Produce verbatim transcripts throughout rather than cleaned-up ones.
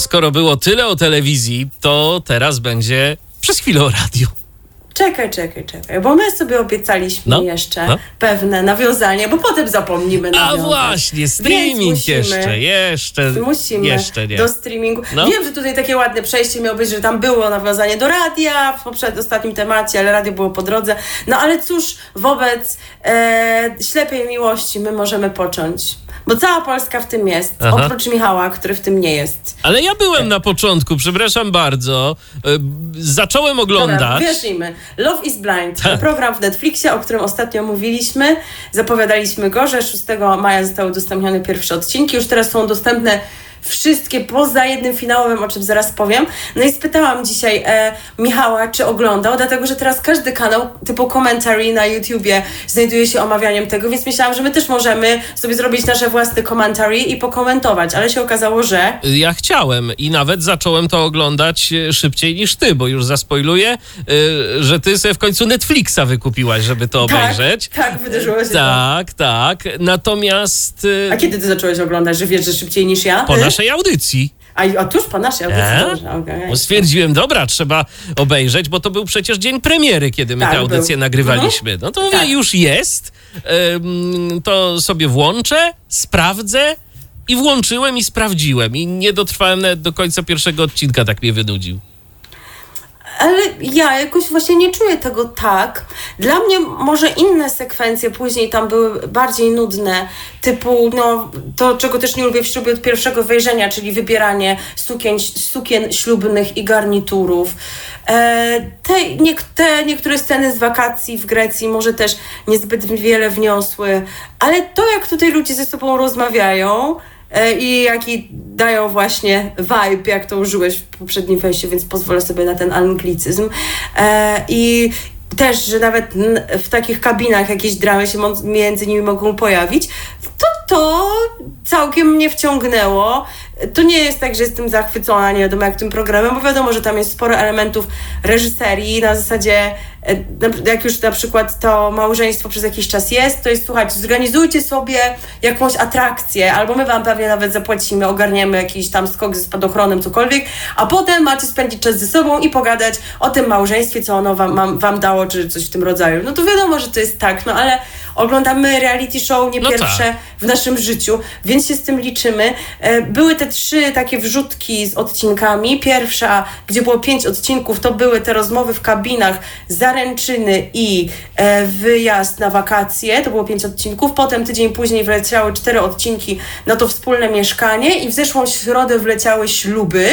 skoro było tyle o telewizji, to teraz będzie przez chwilę o radiu. Czekaj, czekaj, czekaj, bo my sobie obiecaliśmy no, jeszcze no. pewne nawiązania, bo potem zapomnimy nawiązać. A właśnie, streaming musimy, jeszcze, jeszcze, musimy jeszcze nie. do streamingu. No. Wiem, że tutaj takie ładne przejście miało być, że tam było nawiązanie do radia w poprzednim ostatnim temacie, ale radio było po drodze. No ale cóż, wobec e, ślepej miłości my możemy począć. Bo cała Polska w tym jest, Aha. oprócz Michała, który w tym nie jest. Ale ja byłem na początku, przepraszam bardzo. Zacząłem oglądać. Dobra, wyjaśnijmy. Love is Blind, to program w Netflixie, o którym ostatnio mówiliśmy. Zapowiadaliśmy go, że szóstego maja zostały udostępnione pierwsze odcinki. Już teraz są dostępne wszystkie poza jednym finałowym, o czym zaraz powiem. No i spytałam dzisiaj e, Michała, czy oglądał, dlatego, że teraz każdy kanał typu commentary na YouTubie znajduje się omawianiem tego, więc myślałam, że my też możemy sobie zrobić nasze własne commentary i pokomentować, ale się okazało, że... Ja chciałem i nawet zacząłem to oglądać szybciej niż ty, bo już zaspoiluję, yy, że ty sobie w końcu Netflixa wykupiłaś, żeby to obejrzeć. Tak, tak, wydarzyło się Tak, to. tak. Natomiast... Yy... A kiedy ty zacząłeś oglądać, że wiesz, że szybciej niż ja? Po naszej audycji. A, a tuż po naszej audycji. E? Dobrze, okay. Stwierdziłem, dobra, trzeba obejrzeć, bo to był przecież dzień premiery, kiedy my tak, tę audycję był. nagrywaliśmy. Mhm. No to mówię, tak. już jest. Ym, to sobie włączę, sprawdzę i włączyłem i sprawdziłem. I nie dotrwałem nawet do końca pierwszego odcinka, tak mnie wynudził. Ale ja jakoś właśnie nie czuję tego tak. Dla mnie może inne sekwencje później tam były bardziej nudne, typu no, to, czego też nie lubię w ślubie od pierwszego wejrzenia, czyli wybieranie sukien, sukien ślubnych i garniturów. E, te, nie, te niektóre sceny z wakacji w Grecji może też niezbyt wiele wniosły, ale to, jak tutaj ludzie ze sobą rozmawiają, i jaki dają właśnie vibe, jak to użyłeś w poprzednim wejściu, więc pozwolę sobie na ten anglicyzm. I też, że nawet w takich kabinach jakieś dramy się między nimi mogą pojawić, to to całkiem mnie wciągnęło. To nie jest tak, że jestem zachwycona, nie wiadomo jak tym programem, bo wiadomo, że tam jest sporo elementów reżyserii, na zasadzie jak już na przykład to małżeństwo przez jakiś czas jest, to jest, słuchajcie, zorganizujcie sobie jakąś atrakcję, albo my wam pewnie nawet zapłacimy, ogarniemy jakiś tam skok ze spadochronem, cokolwiek, a potem macie spędzić czas ze sobą i pogadać o tym małżeństwie, co ono wam, wam dało, czy coś w tym rodzaju. No to wiadomo, że to jest tak, no ale oglądamy reality show nie no pierwsze tak. w naszym życiu, więc się z tym liczymy. Były te trzy takie wrzutki z odcinkami. Pierwsza, gdzie było pięć odcinków, to były te rozmowy w kabinach, zaręczyny i e, wyjazd na wakacje. To było pięć odcinków. Potem tydzień później wleciały cztery odcinki na to wspólne mieszkanie i w zeszłą środę wleciały śluby.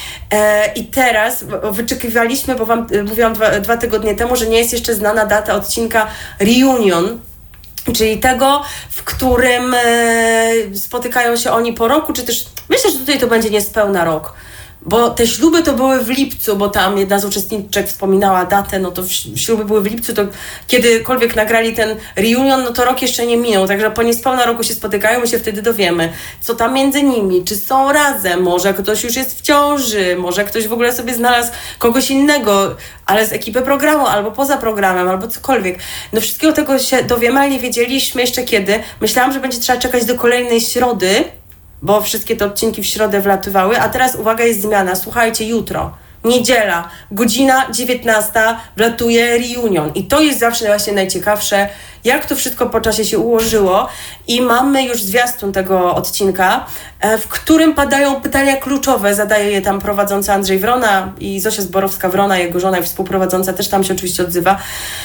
E, I teraz wyczekiwaliśmy, bo wam mówiłam dwa, dwa tygodnie temu, że nie jest jeszcze znana data odcinka Reunion, czyli tego, w którym e, spotykają się oni po roku, czy też myślę, że tutaj to będzie niespełna rok. Bo te śluby to były w lipcu, bo tam jedna z uczestniczek wspominała datę, no to śluby były w lipcu, to kiedykolwiek nagrali ten reunion, no to rok jeszcze nie minął, także po niespełna roku się spotykają, my się wtedy dowiemy, co tam między nimi, czy są razem, może ktoś już jest w ciąży, może ktoś w ogóle sobie znalazł kogoś innego, ale z ekipy programu, albo poza programem, albo cokolwiek. No wszystkiego tego się dowiemy, ale nie wiedzieliśmy jeszcze kiedy. Myślałam, że będzie trzeba czekać do kolejnej środy, bo wszystkie te odcinki w środę wlatywały, a teraz uwaga, jest zmiana. Słuchajcie, jutro, niedziela, godzina dziewiętnasta wlatuje reunion i to jest zawsze właśnie najciekawsze, jak to wszystko po czasie się ułożyło i mamy już zwiastun tego odcinka, w którym padają pytania kluczowe, zadaje je tam prowadzący Andrzej Wrona i Zosia Zborowska-Wrona, jego żona i współprowadząca też tam się oczywiście odzywa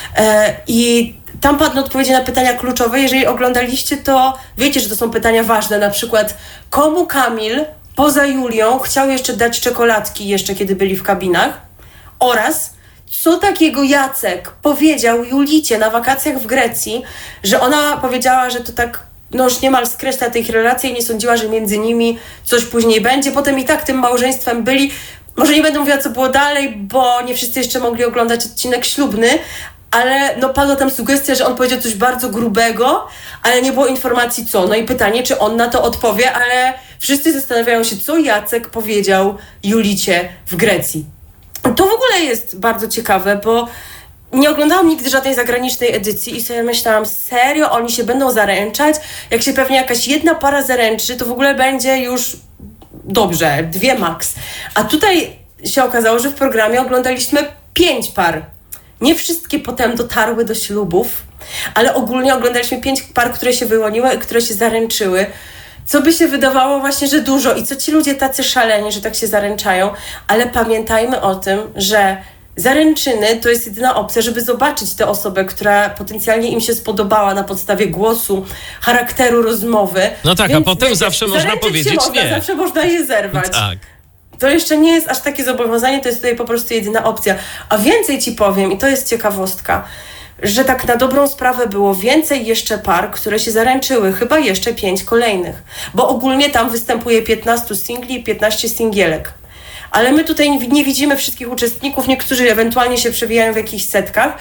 i tam padną odpowiedzi na pytania kluczowe. Jeżeli oglądaliście, to wiecie, że to są pytania ważne, na przykład komu Kamil poza Julią chciał jeszcze dać czekoladki jeszcze kiedy byli w kabinach oraz co takiego Jacek powiedział Julicie na wakacjach w Grecji, że ona powiedziała, że to tak no już niemal skreśla tych relacji i nie sądziła, że między nimi coś później będzie. Potem i tak tym małżeństwem byli. Może nie będę mówiła, co było dalej, bo nie wszyscy jeszcze mogli oglądać odcinek ślubny, ale no padła tam sugestia, że on powiedział coś bardzo grubego, ale nie było informacji co. No i pytanie, czy on na to odpowie, ale wszyscy zastanawiają się, co Jacek powiedział Julicie w Grecji. To w ogóle jest bardzo ciekawe, bo nie oglądałam nigdy żadnej zagranicznej edycji i sobie myślałam, serio, oni się będą zaręczać? Jak się pewnie jakaś jedna para zaręczy, to w ogóle będzie już dobrze, dwie max. A tutaj się okazało, że w programie oglądaliśmy pięć par. Nie wszystkie potem dotarły do ślubów, ale ogólnie oglądaliśmy pięć par, które się wyłoniły i które się zaręczyły. Co by się wydawało właśnie, że dużo i co ci ludzie tacy szaleni, że tak się zaręczają, ale pamiętajmy o tym, że zaręczyny to jest jedyna opcja, żeby zobaczyć tę osobę, która potencjalnie im się spodobała na podstawie głosu, charakteru rozmowy. No tak, Więc a potem wiecie, zawsze można powiedzieć można, nie. Zawsze można je zerwać. Tak. To jeszcze nie jest aż takie zobowiązanie, to jest tutaj po prostu jedyna opcja. A więcej ci powiem, i to jest ciekawostka, że tak na dobrą sprawę było więcej jeszcze par, które się zaręczyły, chyba jeszcze pięć kolejnych. Bo ogólnie tam występuje piętnaście singli i piętnaście singielek. Ale my tutaj nie widzimy wszystkich uczestników, niektórzy ewentualnie się przewijają w jakichś setkach.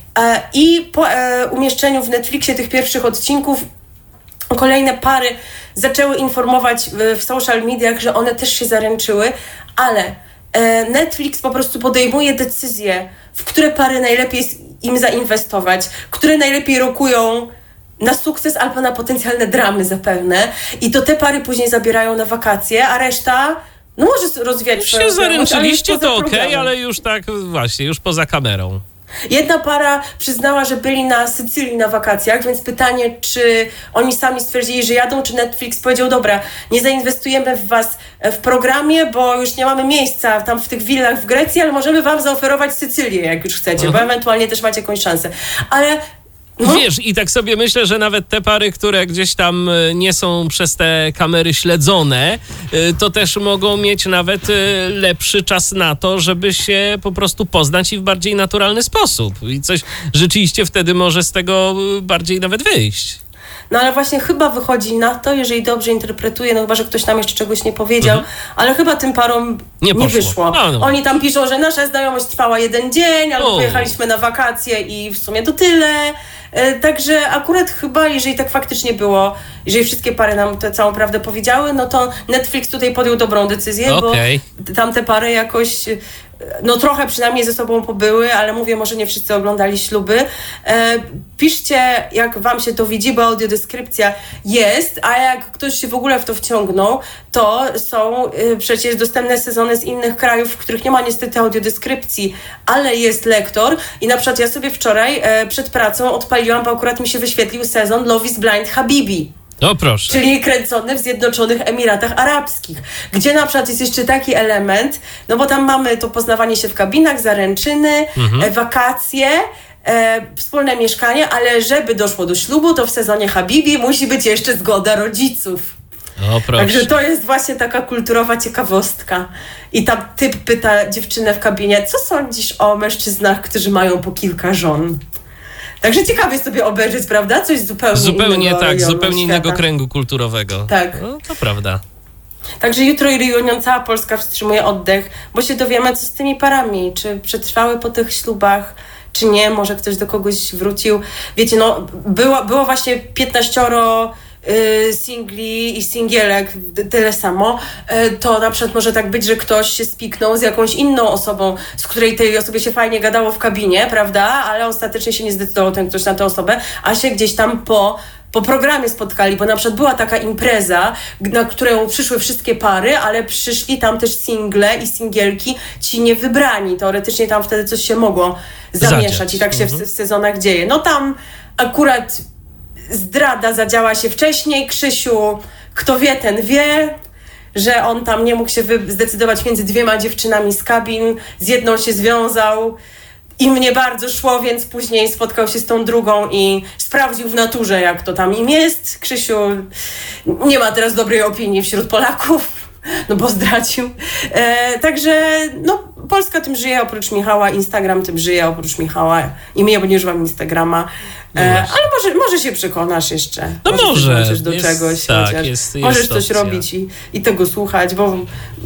I po umieszczeniu w Netflixie tych pierwszych odcinków kolejne pary zaczęły informować w social mediach, że one też się zaręczyły, ale Netflix po prostu podejmuje decyzje, w które pary najlepiej im zainwestować, które najlepiej rokują na sukces albo na potencjalne dramy zapewne. I to te pary później zabierają na wakacje, a reszta no może rozwijać swoją się zaręczyliście, to okej, okay, ale już tak właśnie, już poza kamerą. Jedna para przyznała, że byli na Sycylii na wakacjach, więc pytanie, czy oni sami stwierdzili, że jadą, czy Netflix powiedział, dobra, nie zainwestujemy w was w programie, bo już nie mamy miejsca tam w tych willach w Grecji, ale możemy wam zaoferować Sycylię, jak już chcecie, bo ewentualnie też macie jakąś szansę. Ale no. Wiesz, i tak sobie myślę, że nawet te pary, które gdzieś tam nie są przez te kamery śledzone, to też mogą mieć nawet lepszy czas na to, żeby się po prostu poznać i w bardziej naturalny sposób. I coś rzeczywiście wtedy może z tego bardziej nawet wyjść. No ale właśnie chyba wychodzi na to, jeżeli dobrze interpretuję, no chyba, że ktoś nam jeszcze czegoś nie powiedział, mhm. ale chyba tym parom nie, nie wyszło. No, no. Oni tam piszą, że nasza znajomość trwała jeden dzień, albo o. pojechaliśmy na wakacje i w sumie to tyle. Także akurat chyba, jeżeli tak faktycznie było, jeżeli wszystkie pary nam tę całą prawdę powiedziały, no to Netflix tutaj podjął dobrą decyzję, okay. bo tamte pary jakoś, no trochę przynajmniej ze sobą pobyły, ale mówię, może nie wszyscy oglądali śluby. E, piszcie, jak wam się to widzi, bo audiodeskrypcja jest, a jak ktoś się w ogóle w to wciągnął, to są y, przecież dostępne sezony z innych krajów, w których nie ma niestety audiodeskrypcji, ale jest lektor i na przykład ja sobie wczoraj e, przed pracą odpaliłam, bo akurat mi się wyświetlił sezon Love is Blind Habibi. No proszę. Czyli kręcony w Zjednoczonych Emiratach Arabskich, gdzie na przykład jest jeszcze taki element, no bo tam mamy to poznawanie się w kabinach, zaręczyny, mhm. e, wakacje, e, wspólne mieszkanie, ale żeby doszło do ślubu, to w sezonie Habibi musi być jeszcze zgoda rodziców. O, proszę. Także to jest właśnie taka kulturowa ciekawostka. I tam typ pyta dziewczynę w kabinie, co sądzisz o mężczyznach, którzy mają po kilka żon? Także ciekawie sobie obejrzeć, prawda? Coś zupełnie, zupełnie innego. Tak, zupełnie świata. innego kręgu kulturowego. Tak. No, to prawda. Także jutro i reunion, cała Polska wstrzymuje oddech, bo się dowiemy, co z tymi parami. Czy przetrwały po tych ślubach, czy nie? Może ktoś do kogoś wrócił. Wiecie, no było, było właśnie piętnaścioro y, singli i singielek, tyle samo. Y, to na przykład może tak być, że ktoś się spiknął z jakąś inną osobą, z której tej osobie się fajnie gadało w kabinie, prawda? Ale ostatecznie się nie zdecydował ten ktoś na tę osobę, a się gdzieś tam po po programie spotkali, bo na przykład była taka impreza, na którą przyszły wszystkie pary, ale przyszli tam też single i singielki, ci niewybrani. Teoretycznie tam wtedy coś się mogło zamieszać Zadziać. I tak się mhm. w, w sezonach dzieje. No tam akurat zdrada zadziała się wcześniej. Krzysiu, kto wie, ten wie, że on tam nie mógł się wy- zdecydować między dwiema dziewczynami z kabin. Z jedną się związał. I mnie bardzo szło, więc później spotkał się z tą drugą i sprawdził w naturze, jak to tam im jest. Krzysiu nie ma teraz dobrej opinii wśród Polaków, no bo zdradził. E, także no, Polska tym żyje oprócz Michała, Instagram tym żyje oprócz Michała i mnie, bo nie używam Instagrama. E, ale może, może się przekonasz jeszcze. No może. Możesz do jest, czegoś. Tak, jest, jest możesz coś opcja. robić i, i tego słuchać, bo,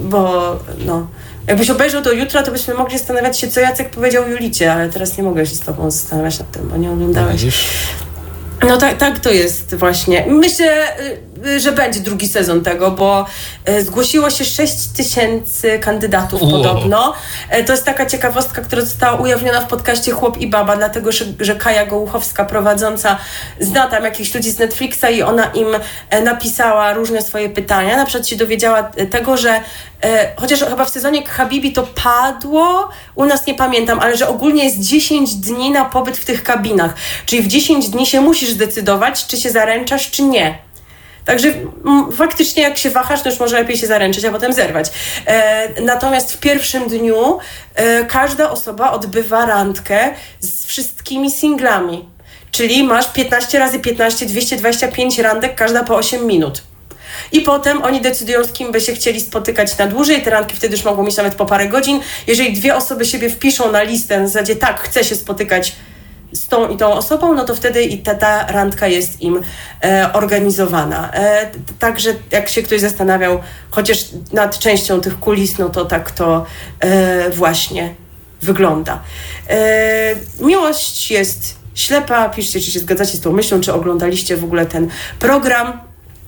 bo no... Jakbyś obejrzał do jutra, to byśmy mogli zastanawiać się, co Jacek powiedział Julicie, ale teraz nie mogę się z tobą zastanawiać nad tym, bo nie oglądałeś. No tak, tak to jest właśnie. Myślę, że będzie drugi sezon tego, bo zgłosiło się sześć tysięcy kandydatów wow. podobno. To jest taka ciekawostka, która została ujawniona w podcaście Chłop i Baba, dlatego, że, że Kaja Gołuchowska, prowadząca, zna tam jakichś ludzi z Netflixa i ona im napisała różne swoje pytania. Na przykład się dowiedziała tego, że chociaż chyba w sezonie Habibi to padło, u nas nie pamiętam, ale że ogólnie jest dziesięć dni na pobyt w tych kabinach. Czyli w dziesięć dni się musisz zdecydować, czy się zaręczasz, czy nie. Także m, faktycznie jak się wahasz, to już może lepiej się zaręczyć, a potem zerwać. E, natomiast w pierwszym dniu e, każda osoba odbywa randkę z wszystkimi singlami. Czyli masz piętnaście razy piętnaście, dwieście dwadzieścia pięć randek, każda po osiem minut. I potem oni decydują, z kim by się chcieli spotykać na dłużej. Te randki wtedy już mogą mieć nawet po parę godzin. Jeżeli dwie osoby siebie wpiszą na listę, w zasadzie tak, chcę się spotykać z tą i tą osobą, no to wtedy i ta, ta randka jest im e, organizowana. E, także jak się ktoś zastanawiał, chociaż nad częścią tych kulis, no to tak to e, właśnie wygląda. E, miłość jest ślepa. Piszcie, czy się zgadzacie z tą myślą, czy oglądaliście w ogóle ten program.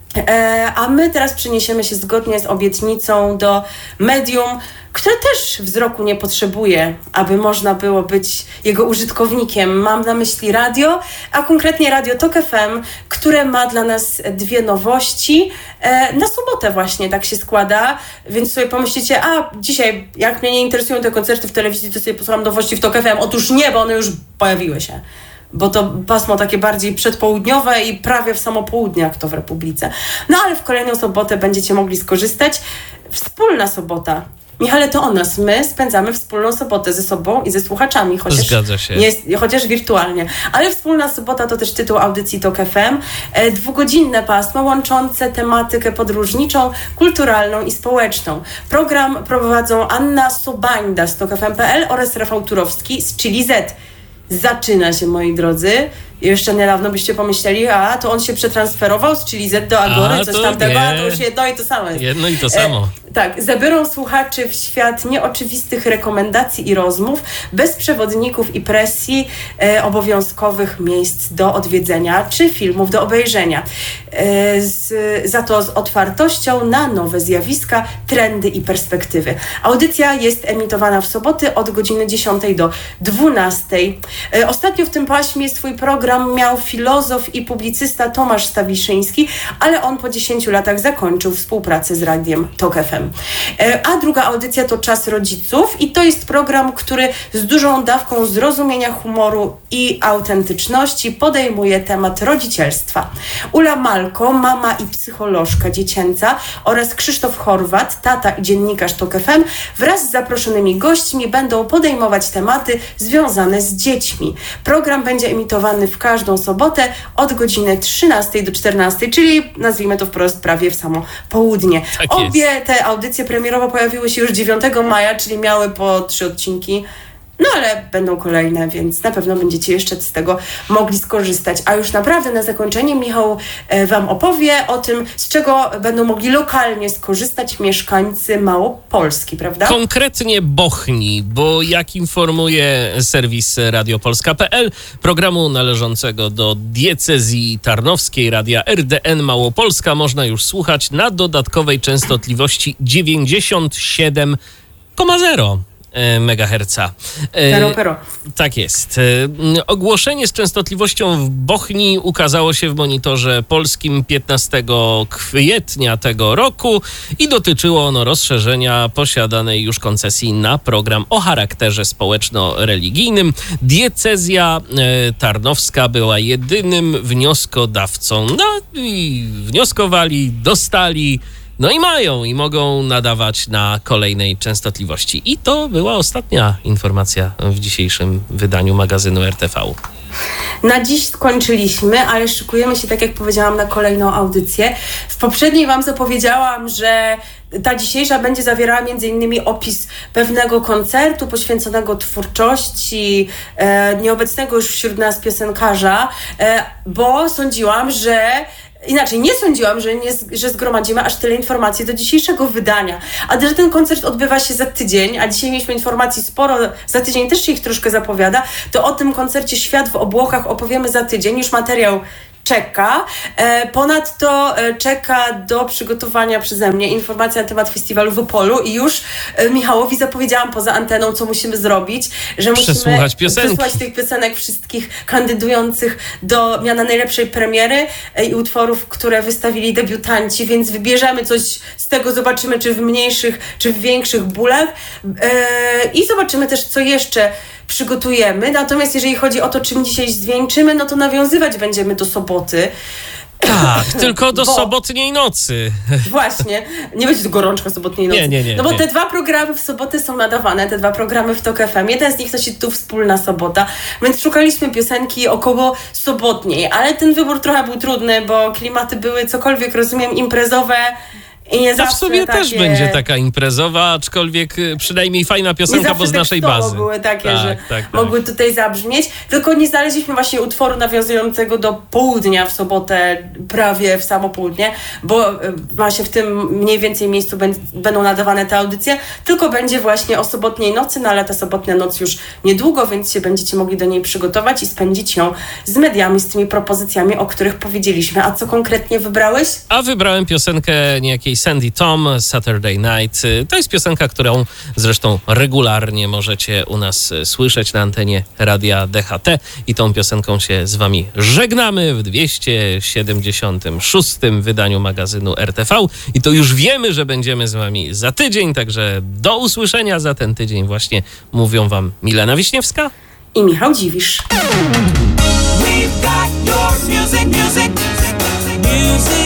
E, a my teraz przeniesiemy się zgodnie z obietnicą do medium, które też wzroku nie potrzebuje, aby można było być jego użytkownikiem. Mam na myśli radio, a konkretnie Radio Tok F M, które ma dla nas dwie nowości. E, na sobotę właśnie tak się składa, więc sobie pomyślicie, a dzisiaj jak mnie nie interesują te koncerty w telewizji, to sobie posłucham nowości w Tok F M. Otóż nie, bo one już pojawiły się. Bo to pasmo takie bardziej przedpołudniowe i prawie w samo południe, jak to w Republice. No ale w kolejną sobotę będziecie mogli skorzystać. Wspólna sobota. Michale, to o nas. My spędzamy wspólną sobotę ze sobą i ze słuchaczami. Chociaż Zgadza się. Nie, chociaż wirtualnie. Ale wspólna sobota to też tytuł audycji Tok F M. E, dwugodzinne pasmo łączące tematykę podróżniczą, kulturalną i społeczną. Program prowadzą Anna Sobańda z tok f m kropka p l oraz Rafał Turowski z Chili Z. Zaczyna się, moi drodzy. Jeszcze niedawno byście pomyśleli, a to on się przetransferował z Chili Z do Agory, a, coś tamtego, a to już jedno i to samo jest. Jedno i to samo. E, tak, zabiorą słuchaczy w świat nieoczywistych rekomendacji i rozmów, bez przewodników i presji, e, obowiązkowych miejsc do odwiedzenia, czy filmów do obejrzenia. E, z, za to z otwartością na nowe zjawiska, trendy i perspektywy. Audycja jest emitowana w soboty od godziny dziesiątej do dwunastej. E, ostatnio w tym paśmie swój program miał filozof i publicysta Tomasz Stawiszyński, ale on po dziesięciu latach zakończył współpracę z radiem Tok F M. A druga audycja to Czas Rodziców i to jest program, który z dużą dawką zrozumienia, humoru i autentyczności podejmuje temat rodzicielstwa. Ula Malko, mama i psycholożka dziecięca, oraz Krzysztof Horwat, tata i dziennikarz Tok F M, wraz z zaproszonymi gośćmi będą podejmować tematy związane z dziećmi. Program będzie emitowany w każdą sobotę od godziny trzynastej do czternastej, czyli nazwijmy to wprost prawie w samo południe. Tak Obie jest. te audycje premierowo pojawiły się już dziewiątego maja, czyli miały po trzy odcinki. No ale będą kolejne, więc na pewno będziecie jeszcze z tego mogli skorzystać. A już naprawdę na zakończenie Michał e, Wam opowie o tym, z czego będą mogli lokalnie skorzystać mieszkańcy Małopolski, prawda? Konkretnie Bochni, bo jak informuje serwis radiopolska kropka p l, programu należącego do diecezji tarnowskiej Radia R D N Małopolska można już słuchać na dodatkowej częstotliwości dziewięćdziesiąt siedem przecinek zero megaherca. Pero, pero. Tak jest. Ogłoszenie z częstotliwością w Bochni ukazało się w Monitorze Polskim piętnastego kwietnia tego roku i dotyczyło ono rozszerzenia posiadanej już koncesji na program o charakterze społeczno-religijnym. Diecezja tarnowska była jedynym wnioskodawcą. No i wnioskowali, dostali, no i mają i mogą nadawać na kolejnej częstotliwości. I to była ostatnia informacja w dzisiejszym wydaniu magazynu R T V. Na dziś skończyliśmy, ale szykujemy się, tak jak powiedziałam, na kolejną audycję. W poprzedniej Wam zapowiedziałam, że ta dzisiejsza będzie zawierała między innymi opis pewnego koncertu poświęconego twórczości e, nieobecnego już wśród nas piosenkarza, e, bo sądziłam, że Inaczej, nie sądziłam, że, nie, że zgromadzimy aż tyle informacji do dzisiejszego wydania. A że ten koncert odbywa się za tydzień, a dzisiaj mieliśmy informacji sporo, za tydzień też się ich troszkę zapowiada, to o tym koncercie Świat w obłokach opowiemy za tydzień. Już materiał czeka. Ponadto czeka do przygotowania przeze mnie informacja na temat festiwalu w Opolu i już Michałowi zapowiedziałam poza anteną, co musimy zrobić, że musimy przesłuchać piosenki. przesłuchać tych piosenek wszystkich kandydujących do miana najlepszej premiery i utworów, które wystawili debiutanci, więc wybierzemy coś z tego, zobaczymy, czy w mniejszych, czy w większych bólach i zobaczymy też, co jeszcze przygotujemy. Natomiast jeżeli chodzi o to, czym dzisiaj zwieńczymy, no to nawiązywać będziemy do soboty. Tak, tylko do Bo, sobotniej nocy. Właśnie, nie będzie to gorączka sobotniej nocy. Nie, nie, nie. No bo nie. te dwa programy w sobotę są nadawane, te dwa programy w Tok F M. Jeden z nich to się tu Wspólna Sobota, więc szukaliśmy piosenki około sobotniej, ale ten wybór trochę był trudny, bo klimaty były, cokolwiek rozumiem, imprezowe. I nie to w sumie takie... też będzie taka imprezowa, aczkolwiek przynajmniej fajna piosenka, bo z naszej bazy. były takie, tak, że tak, tak. mogły tutaj zabrzmieć, tylko nie znaleźliśmy właśnie utworu nawiązującego do południa w sobotę, prawie w samo południe, bo właśnie w tym mniej więcej miejscu b- będą nadawane te audycje, tylko będzie właśnie o sobotniej nocy, no ale ta sobotnia noc już niedługo, więc się będziecie mogli do niej przygotować i spędzić ją z mediami, z tymi propozycjami, o których powiedzieliśmy. A co konkretnie wybrałeś? A wybrałem piosenkę niejakiej Sandy Tom, Saturday Night. To jest piosenka, którą zresztą regularnie możecie u nas słyszeć na antenie Radia D H T i tą piosenką się z wami żegnamy w dwieście siedemdziesiątym szóstym wydaniu magazynu R T V i to już wiemy, że będziemy z wami za tydzień, także do usłyszenia za ten tydzień właśnie mówią wam Milena Wiśniewska i Michał Dziwisz. We've got your music, music, music.